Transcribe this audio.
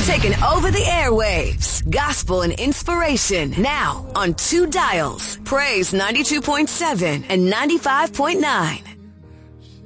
Taking over the airwaves. Gospel and inspiration. Now on 2 dials. Praise 92.7 and 95.9.